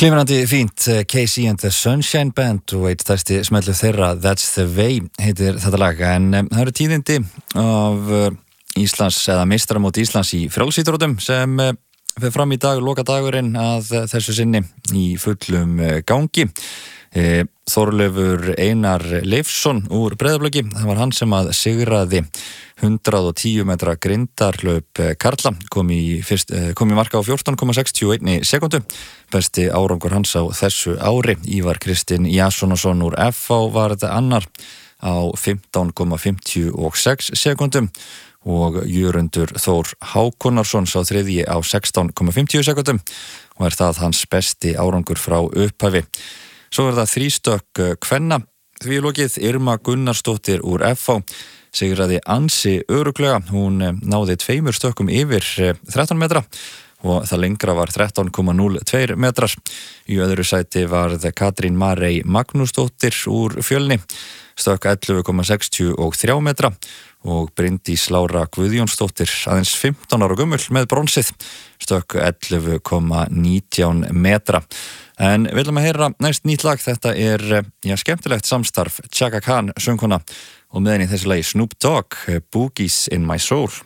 Glimrandi fínt, Casey and the Sunshine Band og eitt stærsti smellu þeirra, That's the Way, heitir þetta lag. En það eru tíðindi af Íslands, eða meistaramót Íslands í frjálsíþróttum sem fer fram í dag, lokadagurinn að þessu sinni í fullum gangi. Þorleifur Einar Leifsson úr Breiðabliki, það var hann sem að sigraði 110 metra grindarhlaup karla, kom í marka á 14,61 sekundu, besti árangur hans á þessu ári. Ívar Kristinn Jassonason úr FH varð annar á 15,56 sekundum og Jörundur Þór Hákonarsson sá þriðji á 16,50 sekundum og það hans besti árangur frá upphafi. Svo það þrístökk kvenna, því lokið Irma Gunnarsdóttir úr FH sigraði ansi örugglega, hún náði 2 stökkum yfir 13 metra og það lengra var 13,02 metrar. Í öðru sæti varð Katrín Marey Magnúsdóttir úr Fjölni, stökk 11,63 metra og Bryndís Lára Guðjónsdóttir aðeins 15 ára gömul með bronsið, stökk 11,19 metra. En við viljum að heyra næst nýtt lag, þetta skemmtilegt samstarf Chaka Khan söngkona og með henni þessi lagi Snoop Dogg, Boogies in my soul.